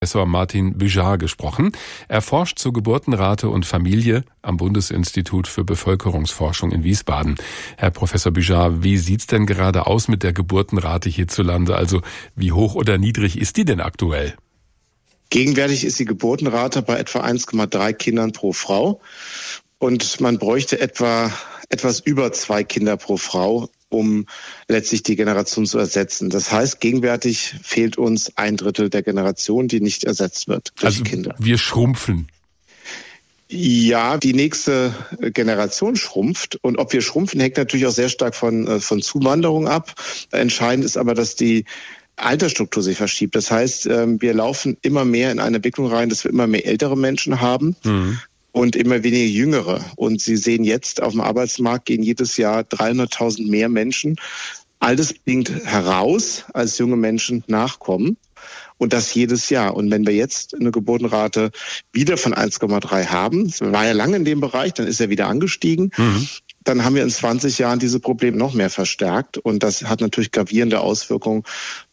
Professor Martin Büjar gesprochen. Er forscht zur Geburtenrate und Familie am Bundesinstitut für Bevölkerungsforschung in Wiesbaden. Herr Professor Büjar, wie sieht's denn gerade aus mit der Geburtenrate hierzulande? Also wie hoch oder niedrig ist die denn aktuell? Gegenwärtig ist die Geburtenrate bei etwa 1,3 Kindern pro Frau und man bräuchte etwas über 2 Kinder pro Frau, um letztlich die Generation zu ersetzen. Das heißt, gegenwärtig fehlt uns 1/3 der Generation, die nicht ersetzt wird durch also Kinder. Wir schrumpfen. Ja, die nächste Generation schrumpft. Und ob wir schrumpfen, hängt natürlich auch sehr stark von Zuwanderung ab. Entscheidend ist aber, dass die Altersstruktur sich verschiebt. Das heißt, wir laufen immer mehr in eine Entwicklung rein, dass wir immer mehr ältere Menschen haben. Und immer weniger Jüngere. Und Sie sehen jetzt, auf dem Arbeitsmarkt gehen jedes Jahr 300.000 mehr Menschen. All das bringt heraus, als junge Menschen nachkommen. Und das jedes Jahr. Und wenn wir jetzt eine Geburtenrate wieder von 1,3 haben, es war ja lange in dem Bereich, dann ist er wieder angestiegen, dann haben wir in 20 Jahren diese Probleme noch mehr verstärkt. Und das hat natürlich gravierende Auswirkungen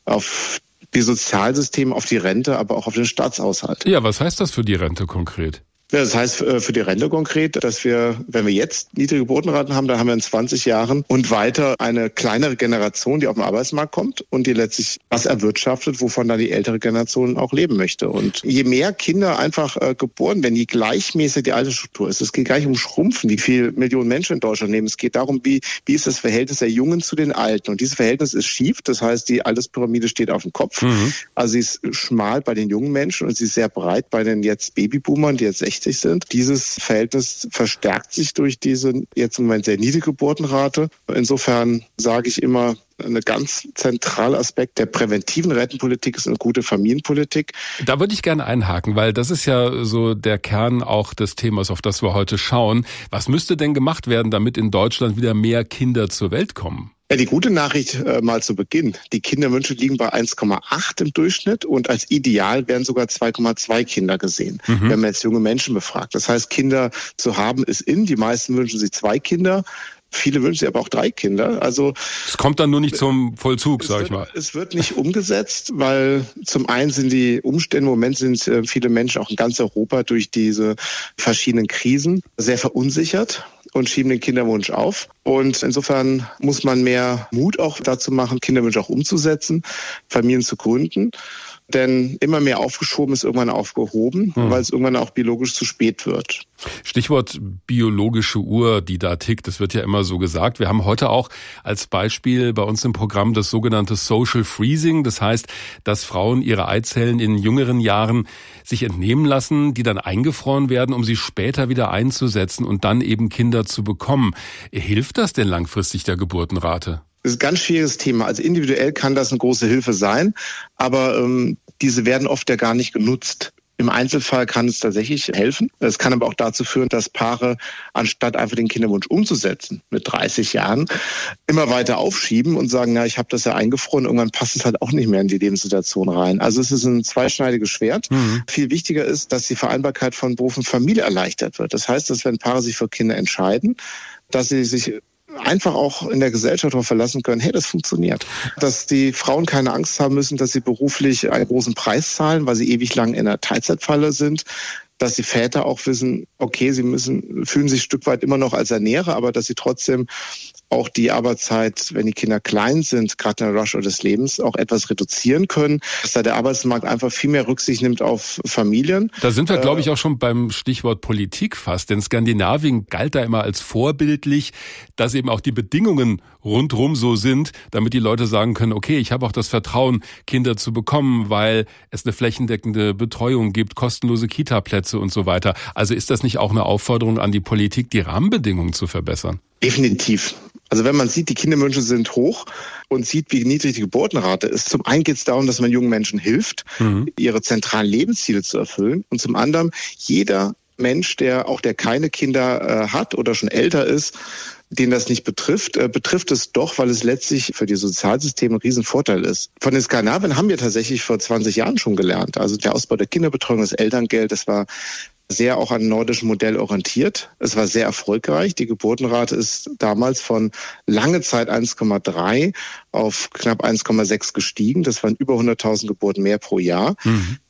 auf die Sozialsysteme, auf die Rente, aber auch auf den Staatshaushalt. Ja, was heißt das für die Rente konkret? Ja, das heißt für die Rente konkret, dass wir, wenn wir jetzt niedrige Geburtenraten haben, dann haben wir in 20 Jahren und weiter eine kleinere Generation, die auf den Arbeitsmarkt kommt und die letztlich was erwirtschaftet, wovon dann die ältere Generation auch leben möchte. Und je mehr Kinder einfach geboren werden, je gleichmäßiger die Altersstruktur ist. Es geht gar nicht um Schrumpfen, wie viele Millionen Menschen in Deutschland leben. Es geht darum, wie ist das Verhältnis der Jungen zu den Alten. Und dieses Verhältnis ist schief. Das heißt, die Alterspyramide steht auf dem Kopf. Also sie ist schmal bei den jungen Menschen und sie ist sehr breit bei den jetzt Babyboomern, die jetzt 60 sind. Dieses Verhältnis verstärkt sich durch diese jetzt im Moment sehr niedrige Geburtenrate. Insofern sage ich immer, ein ganz zentraler Aspekt der präventiven Rentenpolitik ist eine gute Familienpolitik. Da würde ich gerne einhaken, weil das ist ja so der Kern auch des Themas, auf das wir heute schauen. Was müsste denn gemacht werden, damit in Deutschland wieder mehr Kinder zur Welt kommen? Ja, die gute Nachricht mal zu Beginn. Die Kinderwünsche liegen bei 1,8 im Durchschnitt und als Ideal werden sogar 2,2 Kinder gesehen, wenn man jetzt junge Menschen befragt. Das heißt, Kinder zu haben ist in. Die meisten wünschen sich 2 Kinder. Viele wünschen sich aber auch 3 Kinder. Also es kommt dann nur nicht zum Vollzug, sag ich mal. Es wird nicht umgesetzt, weil zum einen sind die Umstände, im Moment sind viele Menschen auch in ganz Europa durch diese verschiedenen Krisen sehr verunsichert und schieben den Kinderwunsch auf. Und insofern muss man mehr Mut auch dazu machen, Kinderwünsche auch umzusetzen, Familien zu gründen. Denn immer mehr aufgeschoben ist irgendwann aufgehoben, weil es irgendwann auch biologisch zu spät wird. Stichwort biologische Uhr, die da tickt, das wird ja immer so gesagt. Wir haben heute auch als Beispiel bei uns im Programm das sogenannte Social Freezing. Das heißt, dass Frauen ihre Eizellen in jüngeren Jahren sich entnehmen lassen, die dann eingefroren werden, um sie später wieder einzusetzen und dann eben Kinder zu bekommen. Hilft das denn langfristig der Geburtenrate? Das ist ein ganz schwieriges Thema. Also individuell kann das eine große Hilfe sein, aber diese werden oft ja gar nicht genutzt. Im Einzelfall kann es tatsächlich helfen. Es kann aber auch dazu führen, dass Paare, anstatt einfach den Kinderwunsch umzusetzen mit 30 Jahren, immer weiter aufschieben und sagen, na, ich habe das ja eingefroren, irgendwann passt es halt auch nicht mehr in die Lebenssituation rein. Also es ist ein zweischneidiges Schwert. Viel wichtiger ist, dass die Vereinbarkeit von Beruf und Familie erleichtert wird. Das heißt, dass wenn Paare sich für Kinder entscheiden, dass sie sich einfach auch in der Gesellschaft darauf verlassen können, hey, das funktioniert. Dass die Frauen keine Angst haben müssen, dass sie beruflich einen großen Preis zahlen, weil sie ewig lang in einer Teilzeitfalle sind. Dass die Väter auch wissen, okay, sie fühlen sich ein Stück weit immer noch als Ernährer, aber dass sie trotzdem auch die Arbeitszeit, wenn die Kinder klein sind, gerade in der Rush des Lebens, auch etwas reduzieren können, dass da der Arbeitsmarkt einfach viel mehr Rücksicht nimmt auf Familien. Da sind wir, glaube ich, auch schon beim Stichwort Politik fast, denn Skandinavien galt da immer als vorbildlich, dass eben auch die Bedingungen rundrum so sind, damit die Leute sagen können, okay, ich habe auch das Vertrauen, Kinder zu bekommen, weil es eine flächendeckende Betreuung gibt, kostenlose Kita-Plätze und so weiter. Also ist das nicht auch eine Aufforderung an die Politik, die Rahmenbedingungen zu verbessern? Definitiv. Also wenn man sieht, die Kinderwünsche sind hoch und sieht, wie niedrig die Geburtenrate ist. Zum einen geht es darum, dass man jungen Menschen hilft, ihre zentralen Lebensziele zu erfüllen. Und zum anderen, jeder Mensch, der keine Kinder hat oder schon älter ist, den das nicht betrifft, betrifft es doch, weil es letztlich für die Sozialsysteme ein Riesenvorteil ist. Von den Skandinaviern haben wir tatsächlich vor 20 Jahren schon gelernt. Also der Ausbau der Kinderbetreuung, das Elterngeld, das war sehr auch an dem nordischen Modell orientiert. Es war sehr erfolgreich. Die Geburtenrate ist damals von lange Zeit 1,3 auf knapp 1,6 gestiegen. Das waren über 100.000 Geburten mehr pro Jahr.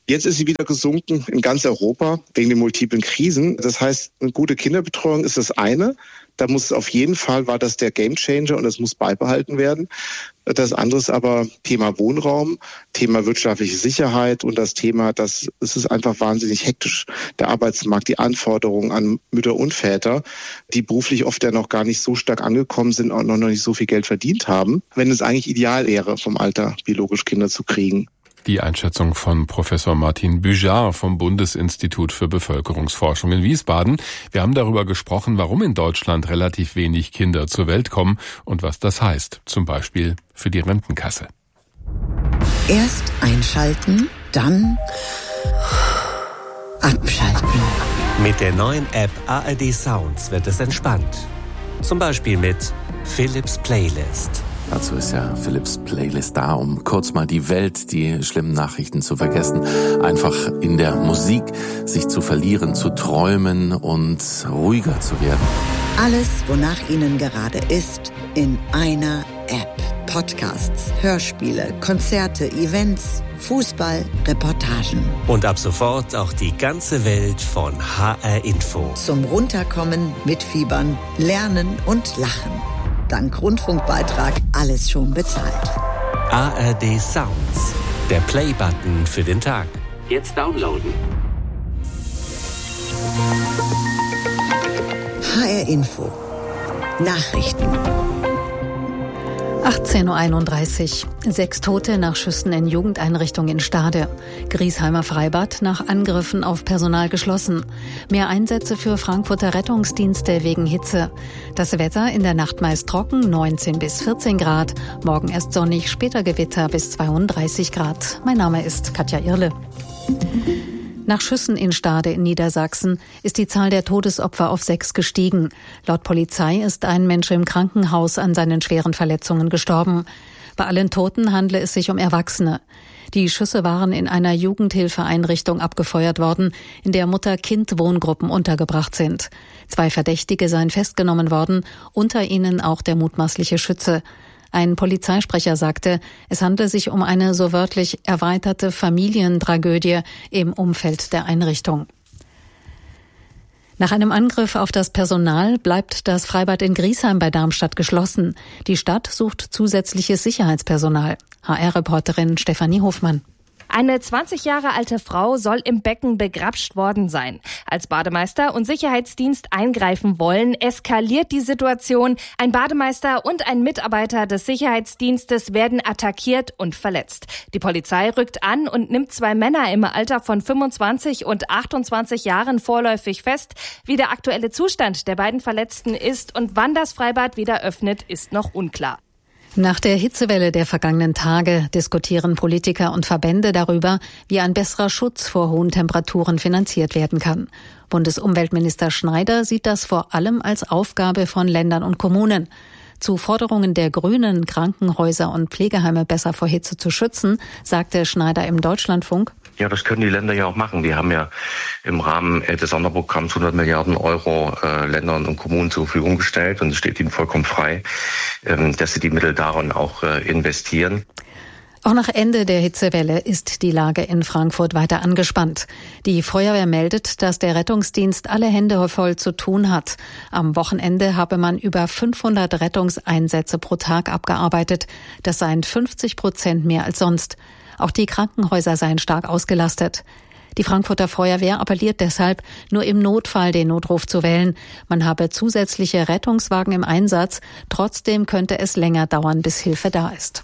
Jetzt ist sie wieder gesunken in ganz Europa wegen den multiplen Krisen. Das heißt, eine gute Kinderbetreuung ist das eine. Da muss auf jeden Fall, war das der Gamechanger und das muss beibehalten werden. Das andere ist aber Thema Wohnraum, Thema wirtschaftliche Sicherheit und das Thema, es ist einfach wahnsinnig hektisch. Der Arbeitsmarkt, die Anforderungen an Mütter und Väter, die beruflich oft ja noch gar nicht so stark angekommen sind und noch nicht so viel Geld verdient haben, wenn es eigentlich ideal wäre, vom Alter biologisch Kinder zu kriegen. Die Einschätzung von Professor Martin Büjar vom Bundesinstitut für Bevölkerungsforschung in Wiesbaden. Wir haben darüber gesprochen, warum in Deutschland relativ wenig Kinder zur Welt kommen und was das heißt, zum Beispiel für die Rentenkasse. Erst einschalten, dann abschalten. Mit der neuen App ARD Sounds wird es entspannt. Zum Beispiel mit Philips Playlist. Dazu ist ja Philips Playlist da, um kurz mal die Welt, die schlimmen Nachrichten zu vergessen, einfach in der Musik sich zu verlieren, zu träumen und ruhiger zu werden. Alles, wonach Ihnen gerade ist, in einer App. Podcasts, Hörspiele, Konzerte, Events, Fußball, Reportagen. Und ab sofort auch die ganze Welt von HR Info. Zum Runterkommen, Mitfiebern, Lernen und Lachen. Dank Rundfunkbeitrag alles schon bezahlt. ARD Sounds, der Play-Button für den Tag. Jetzt downloaden. HR Info. Nachrichten. 18.31 Uhr. 6 Tote nach Schüssen in Jugendeinrichtungen in Stade. Griesheimer Freibad nach Angriffen auf Personal geschlossen. Mehr Einsätze für Frankfurter Rettungsdienste wegen Hitze. Das Wetter in der Nacht meist trocken, 19 bis 14 Grad. Morgen erst sonnig, später Gewitter bis 32 Grad. Mein Name ist Katja Irle. Nach Schüssen in Stade in Niedersachsen ist die Zahl der Todesopfer auf 6 gestiegen. Laut Polizei ist ein Mensch im Krankenhaus an seinen schweren Verletzungen gestorben. Bei allen Toten handle es sich um Erwachsene. Die Schüsse waren in einer Jugendhilfeeinrichtung abgefeuert worden, in der Mutter-Kind-Wohngruppen untergebracht sind. 2 Verdächtige seien festgenommen worden, unter ihnen auch der mutmaßliche Schütze. Ein Polizeisprecher sagte, es handle sich um eine so wörtlich erweiterte Familientragödie im Umfeld der Einrichtung. Nach einem Angriff auf das Personal bleibt das Freibad in Griesheim bei Darmstadt geschlossen. Die Stadt sucht zusätzliches Sicherheitspersonal. HR-Reporterin Stefanie Hofmann. Eine 20 Jahre alte Frau soll im Becken begrapscht worden sein. Als Bademeister und Sicherheitsdienst eingreifen wollen, eskaliert die Situation. Ein Bademeister und ein Mitarbeiter des Sicherheitsdienstes werden attackiert und verletzt. Die Polizei rückt an und nimmt 2 Männer im Alter von 25 und 28 Jahren vorläufig fest. Wie der aktuelle Zustand der beiden Verletzten ist und wann das Freibad wieder öffnet, ist noch unklar. Nach der Hitzewelle der vergangenen Tage diskutieren Politiker und Verbände darüber, wie ein besserer Schutz vor hohen Temperaturen finanziert werden kann. Bundesumweltminister Schneider sieht das vor allem als Aufgabe von Ländern und Kommunen. Zu Forderungen der Grünen, Krankenhäuser und Pflegeheime besser vor Hitze zu schützen, sagte Schneider im Deutschlandfunk: Ja, das können die Länder ja auch machen. Wir haben ja im Rahmen des Sonderprogramms 100 Milliarden Euro Ländern und Kommunen zur Verfügung gestellt und es steht ihnen vollkommen frei, dass sie die Mittel darin auch investieren. Auch nach Ende der Hitzewelle ist die Lage in Frankfurt weiter angespannt. Die Feuerwehr meldet, dass der Rettungsdienst alle Hände voll zu tun hat. Am Wochenende habe man über 500 Rettungseinsätze pro Tag abgearbeitet. Das seien 50% mehr als sonst. Auch die Krankenhäuser seien stark ausgelastet. Die Frankfurter Feuerwehr appelliert deshalb, nur im Notfall den Notruf zu wählen. Man habe zusätzliche Rettungswagen im Einsatz. Trotzdem könnte es länger dauern, bis Hilfe da ist.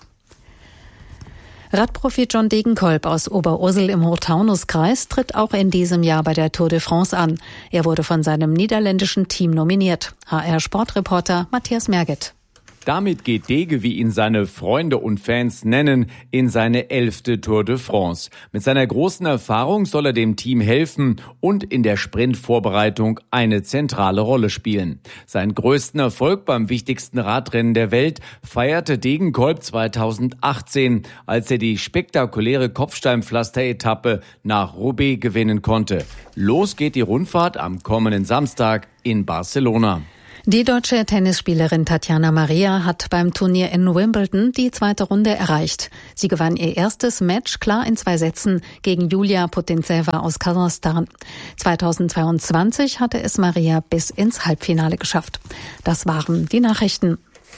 Radprofi John Degenkolb aus Oberursel im Hochtaunuskreis tritt auch in diesem Jahr bei der Tour de France an. Er wurde von seinem niederländischen Team nominiert. HR-Sportreporter Matthias Merget. Damit geht Dege, wie ihn seine Freunde und Fans nennen, in seine 11. Tour de France. Mit seiner großen Erfahrung soll er dem Team helfen und in der Sprintvorbereitung eine zentrale Rolle spielen. Seinen größten Erfolg beim wichtigsten Radrennen der Welt feierte Degenkolb 2018, als er die spektakuläre Kopfsteinpflaster-Etappe nach Roubaix gewinnen konnte. Los geht die Rundfahrt am kommenden Samstag in Barcelona. Die deutsche Tennisspielerin Tatjana Maria hat beim Turnier in Wimbledon die zweite Runde erreicht. Sie gewann ihr erstes Match klar in 2 Sätzen gegen Julia Putintseva aus Kasachstan. 2022 hatte es Maria bis ins Halbfinale geschafft. Das waren die Nachrichten.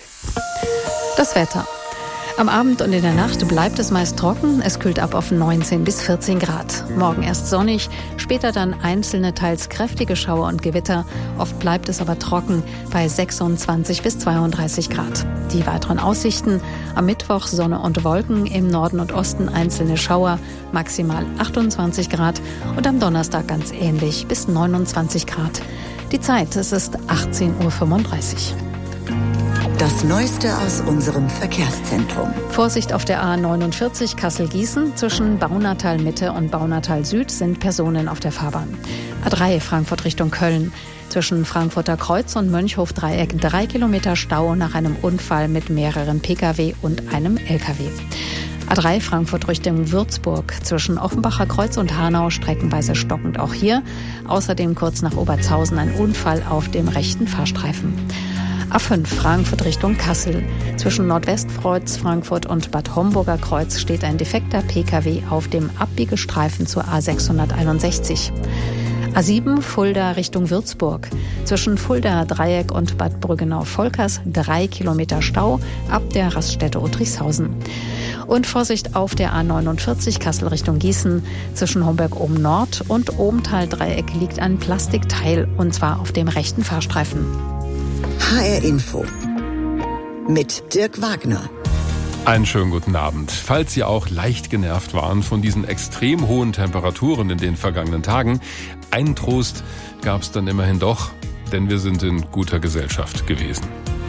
Das Wetter. Am Abend und in der Nacht bleibt es meist trocken. Es kühlt ab auf 19 bis 14 Grad. Morgen erst sonnig, später dann einzelne, teils kräftige Schauer und Gewitter. Oft bleibt es aber trocken bei 26 bis 32 Grad. Die weiteren Aussichten: am Mittwoch Sonne und Wolken, im Norden und Osten einzelne Schauer, maximal 28 Grad. Und am Donnerstag ganz ähnlich, bis 29 Grad. Die Zeit, es ist 18:35 Uhr. Das Neueste aus unserem Verkehrszentrum. Vorsicht auf der A49 Kassel-Gießen. Zwischen Baunatal-Mitte und Baunatal-Süd sind Personen auf der Fahrbahn. A3 Frankfurt Richtung Köln. Zwischen Frankfurter Kreuz und Mönchhof-Dreieck 3 Kilometer Stau nach einem Unfall mit mehreren Pkw und einem Lkw. A3 Frankfurt Richtung Würzburg. Zwischen Offenbacher Kreuz und Hanau streckenweise stockend auch hier. Außerdem kurz nach Obertshausen ein Unfall auf dem rechten Fahrstreifen. A5 Frankfurt Richtung Kassel. Zwischen Nordwestkreuz Frankfurt und Bad Homburger Kreuz steht ein defekter Pkw auf dem Abbiegestreifen zur A661. A7 Fulda Richtung Würzburg. Zwischen Fulda Dreieck und Bad Brüggenau-Volkers 3 Kilometer Stau ab der Raststätte Uttrichshausen. Und Vorsicht auf der A49 Kassel Richtung Gießen. Zwischen Homberg-Oben-Nord und Obenthal-Dreieck liegt ein Plastikteil, und zwar auf dem rechten Fahrstreifen. HR Info mit Dirk Wagner. Einen schönen guten Abend. Falls Sie auch leicht genervt waren von diesen extrem hohen Temperaturen in den vergangenen Tagen, einen Trost gab es dann immerhin doch, denn wir sind in guter Gesellschaft gewesen.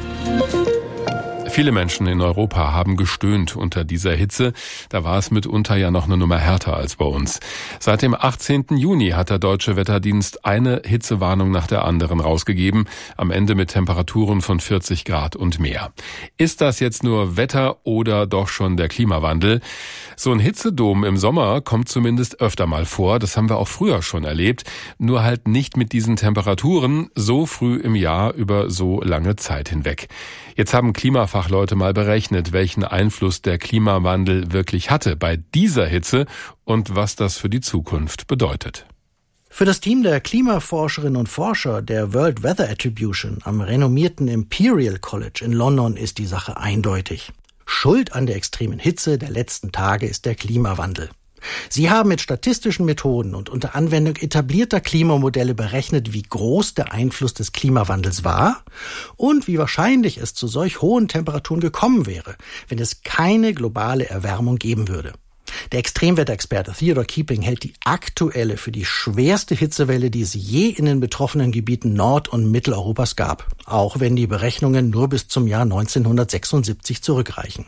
Viele Menschen in Europa haben gestöhnt unter dieser Hitze. Da war es mitunter ja noch eine Nummer härter als bei uns. Seit dem 18. Juni hat der Deutsche Wetterdienst eine Hitzewarnung nach der anderen rausgegeben. Am Ende mit Temperaturen von 40 Grad und mehr. Ist das jetzt nur Wetter oder doch schon der Klimawandel? So ein Hitzedom im Sommer kommt zumindest öfter mal vor. Das haben wir auch früher schon erlebt. Nur halt nicht mit diesen Temperaturen so früh im Jahr über so lange Zeit hinweg. Jetzt haben Klimafachleute mal berechnet, welchen Einfluss der Klimawandel wirklich hatte bei dieser Hitze und was das für die Zukunft bedeutet. Für das Team der Klimaforscherinnen und Forscher der World Weather Attribution am renommierten Imperial College in London ist die Sache eindeutig. Schuld an der extremen Hitze der letzten Tage ist der Klimawandel. Sie haben mit statistischen Methoden und unter Anwendung etablierter Klimamodelle berechnet, wie groß der Einfluss des Klimawandels war und wie wahrscheinlich es zu solch hohen Temperaturen gekommen wäre, wenn es keine globale Erwärmung geben würde. Der Extremwetterexperte Theodore Keeping hält die aktuelle für die schwerste Hitzewelle, die es je in den betroffenen Gebieten Nord- und Mitteleuropas gab, auch wenn die Berechnungen nur bis zum Jahr 1976 zurückreichen.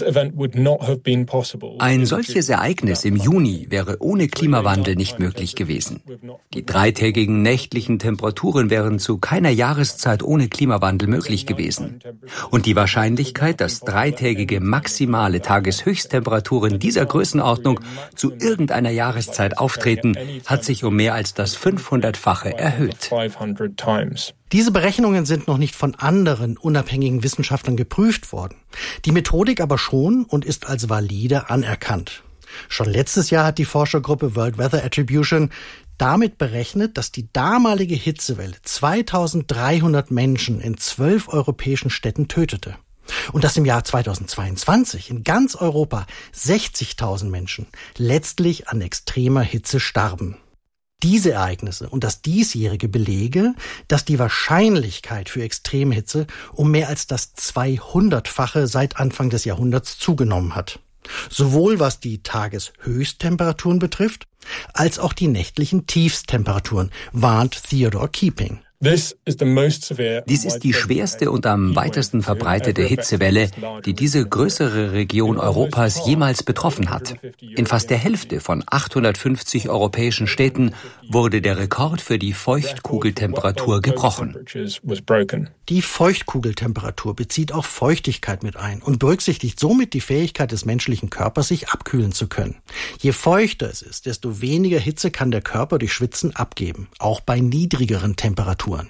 Ein solches Ereignis im Juni wäre ohne Klimawandel nicht möglich gewesen. Die 3-tägigen nächtlichen Temperaturen wären zu keiner Jahreszeit ohne Klimawandel möglich gewesen. Und die Wahrscheinlichkeit, dass 3-tägige maximale Tageshöchsttemperaturen dieser Größenordnung zu irgendeiner Jahreszeit auftreten, hat sich um mehr als das 500-fache erhöht. Diese Berechnungen sind noch nicht von anderen unabhängigen Wissenschaftlern geprüft worden. Die Methodik aber schon und ist als valide anerkannt. Schon letztes Jahr hat die Forschergruppe World Weather Attribution damit berechnet, dass die damalige Hitzewelle 2300 Menschen in 12 europäischen Städten tötete. Und dass im Jahr 2022 in ganz Europa 60.000 Menschen letztlich an extremer Hitze starben. Diese Ereignisse und das diesjährige belege, dass die Wahrscheinlichkeit für extreme Hitze um mehr als das 200-fache seit Anfang des Jahrhunderts zugenommen hat. Sowohl was die Tageshöchsttemperaturen betrifft, als auch die nächtlichen Tiefsttemperaturen, warnt Theodore Keeping. Dies ist die schwerste und am weitesten verbreitete Hitzewelle, die diese größere Region Europas jemals betroffen hat. In fast der Hälfte von 850 europäischen Städten wurde der Rekord für die Feuchtkugeltemperatur gebrochen. Die Feuchtkugeltemperatur bezieht auch Feuchtigkeit mit ein und berücksichtigt somit die Fähigkeit des menschlichen Körpers, sich abkühlen zu können. Je feuchter es ist, desto weniger Hitze kann der Körper durch Schwitzen abgeben, auch bei niedrigeren Temperaturen.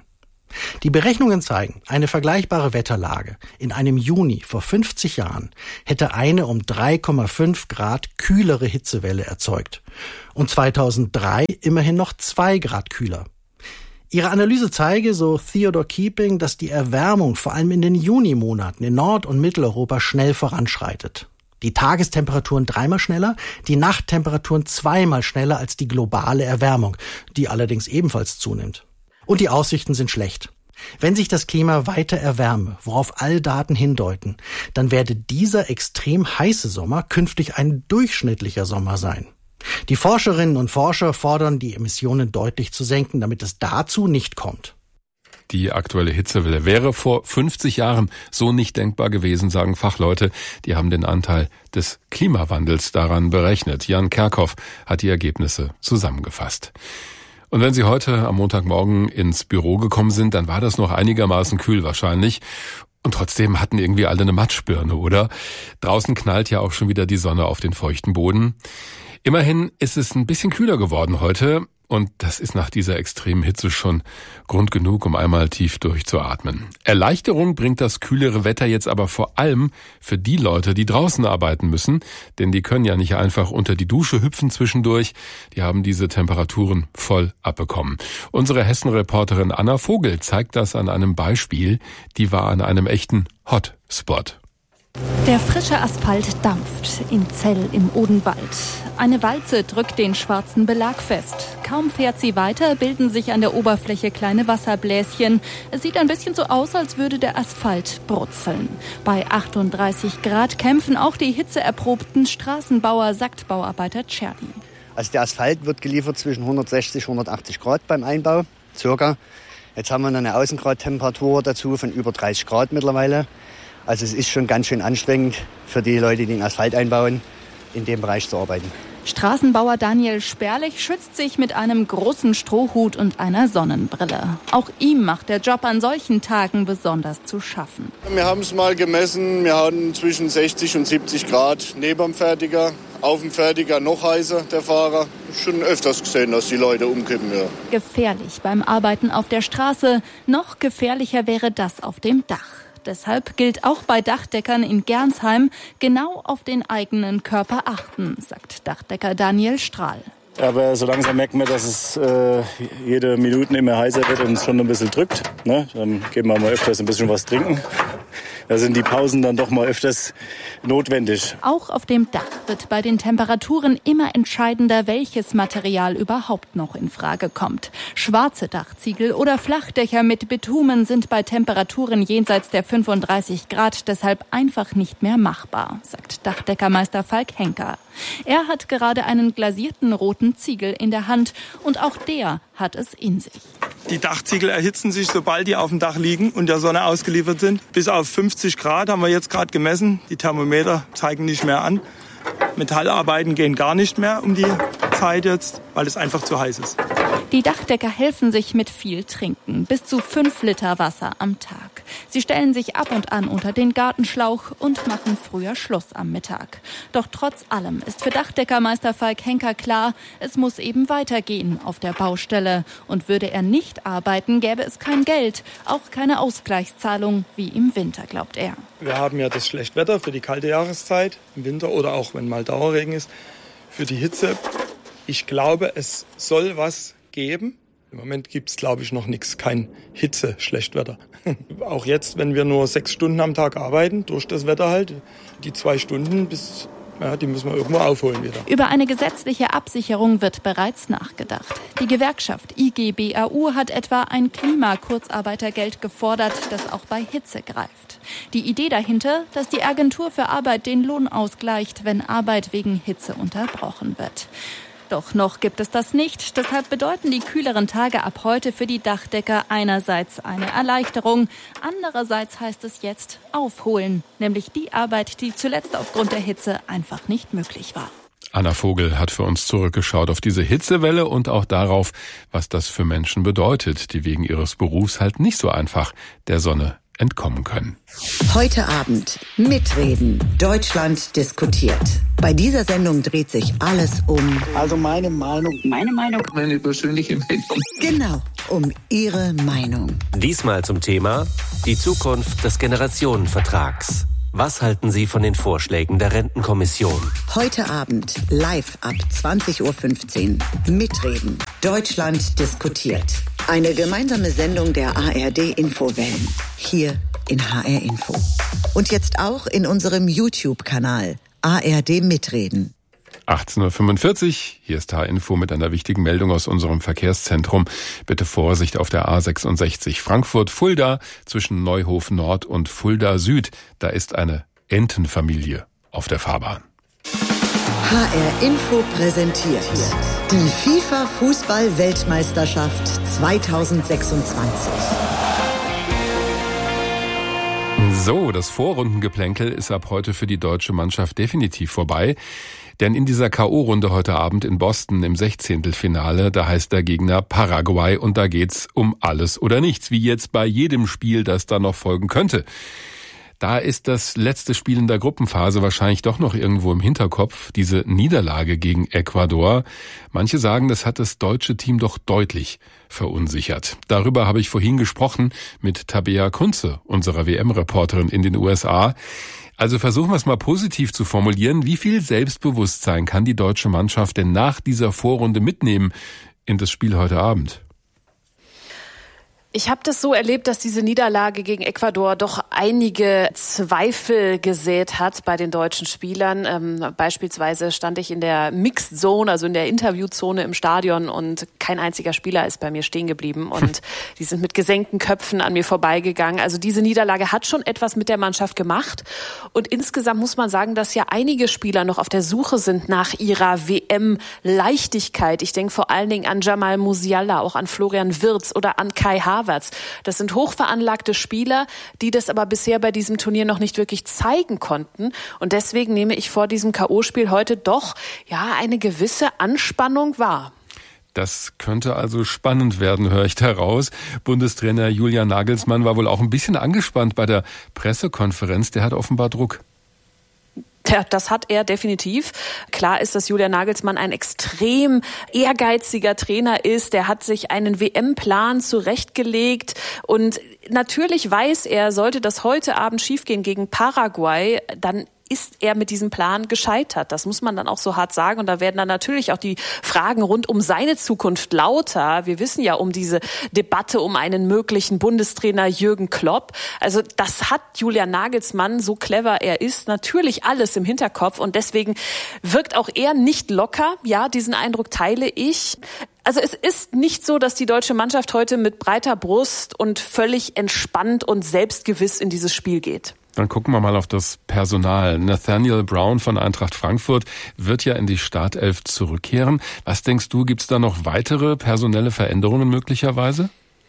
Die Berechnungen zeigen, eine vergleichbare Wetterlage in einem Juni vor 50 Jahren hätte eine um 3,5 Grad kühlere Hitzewelle erzeugt. Und 2003 immerhin noch 2 Grad kühler. Ihre Analyse zeige, so Theodore Keeping, dass die Erwärmung vor allem in den Junimonaten in Nord- und Mitteleuropa schnell voranschreitet. Die Tagestemperaturen 3-mal schneller, die Nachttemperaturen 2-mal schneller als die globale Erwärmung, die allerdings ebenfalls zunimmt. Und die Aussichten sind schlecht. Wenn sich das Klima weiter erwärme, worauf alle Daten hindeuten, dann werde dieser extrem heiße Sommer künftig ein durchschnittlicher Sommer sein. Die Forscherinnen und Forscher fordern, die Emissionen deutlich zu senken, damit es dazu nicht kommt. Die aktuelle Hitzewelle wäre vor 50 Jahren so nicht denkbar gewesen, sagen Fachleute. Die haben den Anteil des Klimawandels daran berechnet. Jan Kerkhoff hat die Ergebnisse zusammengefasst. Und wenn Sie heute am Montagmorgen ins Büro gekommen sind, dann war das noch einigermaßen kühl wahrscheinlich. Und trotzdem hatten irgendwie alle eine Matschbirne, oder? Draußen knallt ja auch schon wieder die Sonne auf den feuchten Boden. Immerhin ist es ein bisschen kühler geworden heute. Und das ist nach dieser extremen Hitze schon Grund genug, um einmal tief durchzuatmen. Erleichterung bringt das kühlere Wetter jetzt aber vor allem für die Leute, die draußen arbeiten müssen. Denn die können ja nicht einfach unter die Dusche hüpfen zwischendurch. Die haben diese Temperaturen voll abbekommen. Unsere Hessen-Reporterin Anna Vogel zeigt das an einem Beispiel. Die war an einem echten Hotspot. Der frische Asphalt dampft in Zell im Odenwald. Eine Walze drückt den schwarzen Belag fest. Kaum fährt sie weiter, bilden sich an der Oberfläche kleine Wasserbläschen. Es sieht ein bisschen so aus, als würde der Asphalt brutzeln. Bei 38 Grad kämpfen auch die hitzeerprobten Straßenbauer, sagt Bauarbeiter Czerny. Also der Asphalt wird geliefert zwischen 160 und 180 Grad beim Einbau, circa. Jetzt haben wir noch eine Außengradtemperatur dazu von über 30 Grad mittlerweile. Also es ist schon ganz schön anstrengend für die Leute, die den Asphalt einbauen, in dem Bereich zu arbeiten. Straßenbauer Daniel Sperlich schützt sich mit einem großen Strohhut und einer Sonnenbrille. Auch ihm macht der Job an solchen Tagen besonders zu schaffen. Wir haben es mal gemessen, wir hatten zwischen 60 und 70 Grad neben dem Fertiger, auf dem Fertiger noch heißer, der Fahrer. Schon öfters gesehen, dass die Leute umkippen. Ja. Gefährlich beim Arbeiten auf der Straße, noch gefährlicher wäre das auf dem Dach. Deshalb gilt auch bei Dachdeckern in Gernsheim genau auf den eigenen Körper achten, sagt Dachdecker Daniel Strahl. Aber so langsam merkt man, dass es jede Minute immer heißer wird und es schon ein bisschen drückkt. Ne? Dann geben wir mal öfters ein bisschen was trinken. Da sind die Pausen dann doch mal öfters notwendig. Auch auf dem Dach wird bei den Temperaturen immer entscheidender, welches Material überhaupt noch in Frage kommt. Schwarze Dachziegel oder Flachdächer mit Bitumen sind bei Temperaturen jenseits der 35 Grad deshalb einfach nicht mehr machbar, sagt Dachdeckermeister Falk Henker. Er hat gerade einen glasierten roten Ziegel in der Hand und auch der hat es in sich. Die Dachziegel erhitzen sich, sobald die auf dem Dach liegen und der Sonne ausgeliefert sind. Bis auf 50 Grad haben wir jetzt gerade gemessen. Die Thermometer zeigen nicht mehr an. Metallarbeiten gehen gar nicht mehr um die Zeit jetzt, weil es einfach zu heiß ist. Die Dachdecker helfen sich mit viel Trinken, bis zu 5 Liter Wasser am Tag. Sie stellen sich ab und an unter den Gartenschlauch und machen früher Schluss am Mittag. Doch trotz allem ist für Dachdeckermeister Falk Henker klar, es muss eben weitergehen auf der Baustelle. Und würde er nicht arbeiten, gäbe es kein Geld, auch keine Ausgleichszahlung wie im Winter, glaubt er. Wir haben ja das Schlechtwetter für die kalte Jahreszeit im Winter oder auch wenn mal Dauerregen ist, für die Hitze. Ich glaube, es soll was geben. Im Moment gibt es, glaube ich, noch nichts, kein Hitze-Schlechtwetter. Auch jetzt, wenn wir nur 6 Stunden am Tag arbeiten, durch das Wetter halt, die 2 Stunden die müssen wir irgendwo aufholen wieder. Über eine gesetzliche Absicherung wird bereits nachgedacht. Die Gewerkschaft IGBAU hat etwa ein Klimakurzarbeitergeld gefordert, das auch bei Hitze greift. Die Idee dahinter, dass die Agentur für Arbeit den Lohn ausgleicht, wenn Arbeit wegen Hitze unterbrochen wird. Doch noch gibt es das nicht. Deshalb bedeuten die kühleren Tage ab heute für die Dachdecker einerseits eine Erleichterung. Andererseits heißt es jetzt aufholen. Nämlich die Arbeit, die zuletzt aufgrund der Hitze einfach nicht möglich war. Anna Vogel hat für uns zurückgeschaut auf diese Hitzewelle und auch darauf, was das für Menschen bedeutet, die wegen ihres Berufs halt nicht so einfach der Sonne entkommen können. Heute Abend mitreden. Deutschland diskutiert. Bei dieser Sendung dreht sich alles um... Also meine Meinung. Meine persönliche Meinung. Genau, um Ihre Meinung. Diesmal zum Thema die Zukunft des Generationenvertrags. Was halten Sie von den Vorschlägen der Rentenkommission? Heute Abend live ab 20:15 Uhr. Mitreden. Deutschland diskutiert. Eine gemeinsame Sendung der ARD-Infowellen. Hier in HR Info. Und jetzt auch in unserem YouTube-Kanal ARD Mitreden. 18:45 Uhr, hier ist HR-Info mit einer wichtigen Meldung aus unserem Verkehrszentrum. Bitte Vorsicht auf der A66 Frankfurt-Fulda zwischen Neuhof Nord und Fulda Süd. Da ist eine Entenfamilie auf der Fahrbahn. HR-Info präsentiert die FIFA-Fußball-Weltmeisterschaft 2026. So, das Vorrundengeplänkel ist ab heute für die deutsche Mannschaft definitiv vorbei. Denn in dieser K.O.-Runde heute Abend in Boston im 16. da heißt der Gegner Paraguay und da geht's um alles oder nichts, wie jetzt bei jedem Spiel, das da noch folgen könnte. Da ist das letzte Spiel in der Gruppenphase wahrscheinlich doch noch irgendwo im Hinterkopf, diese Niederlage gegen Ecuador. Manche sagen, das hat das deutsche Team doch deutlich verunsichert. Darüber habe ich vorhin gesprochen mit Tabea Kunze, unserer WM-Reporterin in den USA. Also versuchen wir es mal positiv zu formulieren. Wie viel Selbstbewusstsein kann die deutsche Mannschaft denn nach dieser Vorrunde mitnehmen in das Spiel heute Abend? Ich habe das so erlebt, dass diese Niederlage gegen Ecuador doch einige Zweifel gesät hat bei den deutschen Spielern. Beispielsweise stand ich in der Mixed Zone, also in der Interviewzone im Stadion und kein einziger Spieler ist bei mir stehen geblieben und die sind mit gesenkten Köpfen an mir vorbeigegangen. Also diese Niederlage hat schon etwas mit der Mannschaft gemacht und insgesamt muss man sagen, dass ja einige Spieler noch auf der Suche sind nach ihrer WM-Leichtigkeit. Ich denke vor allen Dingen an Jamal Musiala, auch an Florian Wirtz oder an Kai Havertz. Das sind hochveranlagte Spieler, die das aber bisher bei diesem Turnier noch nicht wirklich zeigen konnten. Und deswegen nehme ich vor diesem K.O.-Spiel heute doch eine gewisse Anspannung wahr. Das könnte also spannend werden, höre ich daraus. Bundestrainer Julian Nagelsmann war wohl auch ein bisschen angespannt bei der Pressekonferenz. Der hat offenbar Druck. Ja, das hat er definitiv. Klar ist, dass Julian Nagelsmann ein extrem ehrgeiziger Trainer ist. Der hat sich einen WM-Plan zurechtgelegt und natürlich weiß er, sollte das heute Abend schiefgehen gegen Paraguay, dann ist er mit diesem Plan gescheitert. Das muss man dann auch so hart sagen. Und da werden dann natürlich auch die Fragen rund um seine Zukunft lauter. Wir wissen ja um diese Debatte um einen möglichen Bundestrainer Jürgen Klopp. Also das hat Julian Nagelsmann, so clever er ist, natürlich alles im Hinterkopf. Und deswegen wirkt auch er nicht locker. Ja, diesen Eindruck teile ich. Also es ist nicht so, dass die deutsche Mannschaft heute mit breiter Brust und völlig entspannt und selbstgewiss in dieses Spiel geht. Dann gucken wir mal auf das Personal. Nathaniel Brown von Eintracht Frankfurt wird ja in die Startelf zurückkehren. Was denkst du, gibt es da noch weitere personelle Veränderungen möglicherweise?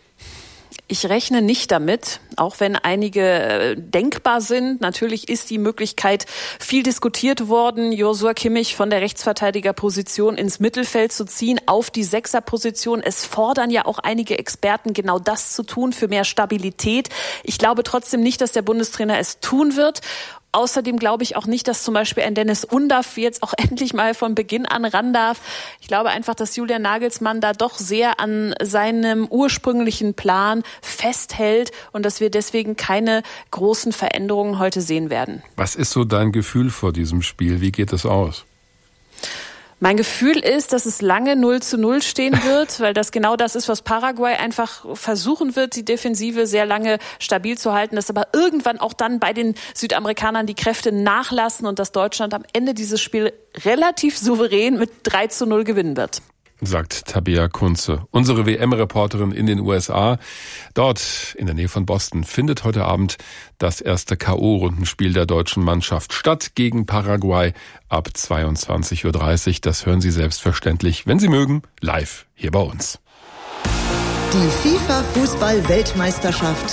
Ich rechne nicht damit, auch wenn einige denkbar sind. Natürlich ist die Möglichkeit viel diskutiert worden, Joshua Kimmich von der Rechtsverteidigerposition ins Mittelfeld zu ziehen, auf die Sechserposition. Es fordern ja auch einige Experten, genau das zu tun, für mehr Stabilität. Ich glaube trotzdem nicht, dass der Bundestrainer es tun wird. Außerdem glaube ich auch nicht, dass zum Beispiel ein Dennis Undaff jetzt auch endlich mal von Beginn an ran darf. Ich glaube einfach, dass Julian Nagelsmann da doch sehr an seinem ursprünglichen Plan festhält und dass wir deswegen keine großen Veränderungen heute sehen werden. Was ist so dein Gefühl vor diesem Spiel? Wie geht es aus? Mein Gefühl ist, dass es lange 0:0 stehen wird, weil das genau das ist, was Paraguay einfach versuchen wird, die Defensive sehr lange stabil zu halten, dass aber irgendwann auch dann bei den Südamerikanern die Kräfte nachlassen und dass Deutschland am Ende dieses Spiel relativ souverän mit 3:0 gewinnen wird. Sagt Tabea Kunze, unsere WM-Reporterin in den USA. Dort, in der Nähe von Boston, findet heute Abend das erste K.O.-Rundenspiel der deutschen Mannschaft statt gegen Paraguay ab 22:30 Uhr. Das hören Sie selbstverständlich, wenn Sie mögen, live hier bei uns. Die FIFA-Fußball-Weltmeisterschaft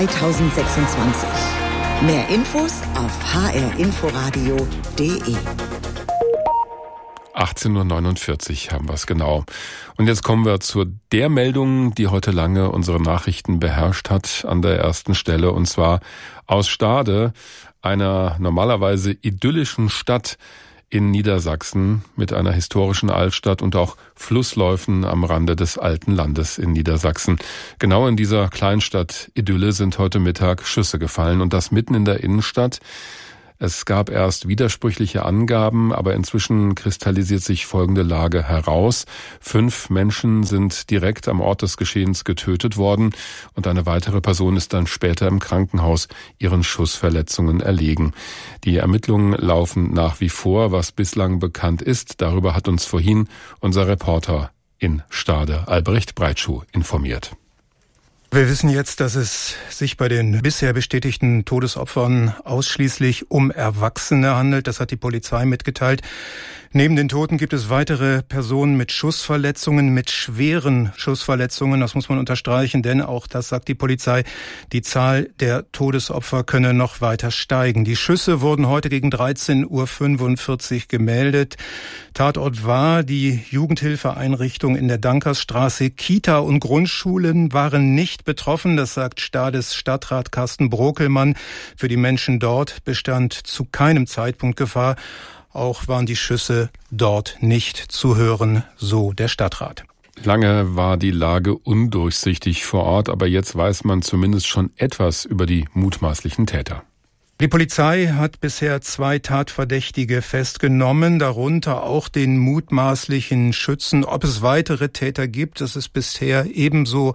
2026. Mehr Infos auf hrinforadio.de. 18:49 haben wir es genau. Und jetzt kommen wir zu der Meldung, die heute lange unsere Nachrichten beherrscht hat, an der ersten Stelle, und zwar aus Stade, einer normalerweise idyllischen Stadt in Niedersachsen mit einer historischen Altstadt und auch Flussläufen am Rande des alten Landes in Niedersachsen. Genau in dieser Kleinstadt Idylle sind heute Mittag Schüsse gefallen, und das mitten in der Innenstadt. Es gab erst widersprüchliche Angaben, aber inzwischen kristallisiert sich folgende Lage heraus. 5 Menschen sind direkt am Ort des Geschehens getötet worden und eine weitere Person ist dann später im Krankenhaus ihren Schussverletzungen erlegen. Die Ermittlungen laufen nach wie vor, was bislang bekannt ist. Darüber hat uns vorhin unser Reporter in Stade, Albrecht Breitschuh, informiert. Wir wissen jetzt, dass es sich bei den bisher bestätigten Todesopfern ausschließlich um Erwachsene handelt. Das hat die Polizei mitgeteilt. Neben den Toten gibt es weitere Personen mit Schussverletzungen, mit schweren Schussverletzungen. Das muss man unterstreichen, denn auch das sagt die Polizei, die Zahl der Todesopfer könne noch weiter steigen. Die Schüsse wurden heute gegen 13:45 Uhr gemeldet. Tatort war die Jugendhilfeeinrichtung in der Dankersstraße. Kita und Grundschulen waren nicht betroffen, das sagt Stades Stadtrat Carsten Brokelmann. Für die Menschen dort bestand zu keinem Zeitpunkt Gefahr. Auch waren die Schüsse dort nicht zu hören, so der Stadtrat. Lange war die Lage undurchsichtig vor Ort, aber jetzt weiß man zumindest schon etwas über die mutmaßlichen Täter. Die Polizei hat bisher 2 Tatverdächtige festgenommen, darunter auch den mutmaßlichen Schützen. Ob es weitere Täter gibt, das ist bisher ebenso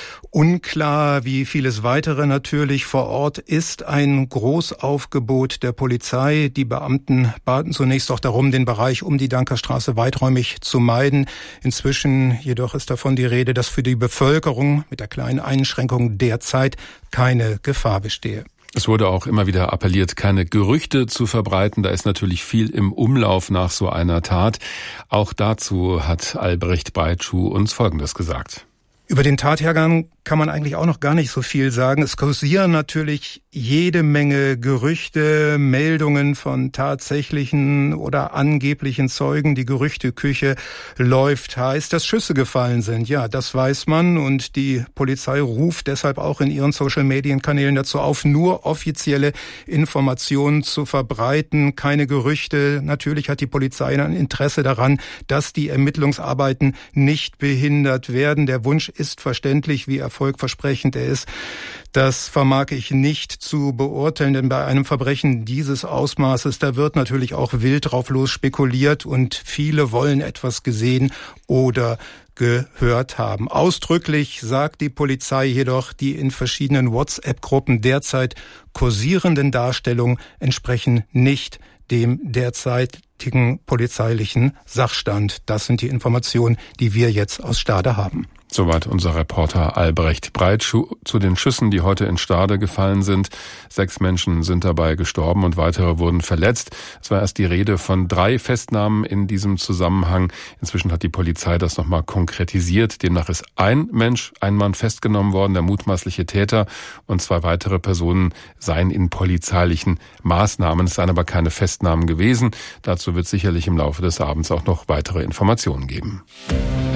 unklar wie vieles weitere natürlich. Vor Ort ist ein Großaufgebot der Polizei. Die Beamten baten zunächst auch darum, den Bereich um die Dankerstraße weiträumig zu meiden. Inzwischen jedoch ist davon die Rede, dass für die Bevölkerung mit der kleinen Einschränkung derzeit keine Gefahr bestehe. Es wurde auch immer wieder appelliert, keine Gerüchte zu verbreiten. Da ist natürlich viel im Umlauf nach so einer Tat. Auch dazu hat Albrecht Breitschuh uns Folgendes gesagt. Über den Tathergang kann man eigentlich auch noch gar nicht so viel sagen. Es kursieren natürlich jede Menge Gerüchte, Meldungen von tatsächlichen oder angeblichen Zeugen. Die Gerüchteküche läuft heiß, dass Schüsse gefallen sind. Ja, das weiß man, und die Polizei ruft deshalb auch in ihren Social-Medien-Kanälen dazu auf, nur offizielle Informationen zu verbreiten, keine Gerüchte. Natürlich hat die Polizei ein Interesse daran, dass die Ermittlungsarbeiten nicht behindert werden. Der Wunsch ist verständlich, wie erfolgversprechend er ist. Das vermag ich nicht zu beurteilen, denn bei einem Verbrechen dieses Ausmaßes, da wird natürlich auch wild drauf los spekuliert und viele wollen etwas gesehen oder gehört haben. Ausdrücklich sagt die Polizei jedoch, die in verschiedenen WhatsApp-Gruppen derzeit kursierenden Darstellungen entsprechen nicht dem derzeitigen polizeilichen Sachstand. Das sind die Informationen, die wir jetzt aus Stade haben. Soweit unser Reporter Albrecht Breitschuh zu den Schüssen, die heute in Stade gefallen sind. 6 Menschen sind dabei gestorben und weitere wurden verletzt. Es war erst die Rede von 3 Festnahmen in diesem Zusammenhang. Inzwischen hat die Polizei das nochmal konkretisiert. Demnach ist ein Mann festgenommen worden, der mutmaßliche Täter, und 2 weitere Personen seien in polizeilichen Maßnahmen. Es seien aber keine Festnahmen gewesen. Dazu wird sicherlich im Laufe des Abends auch noch weitere Informationen geben.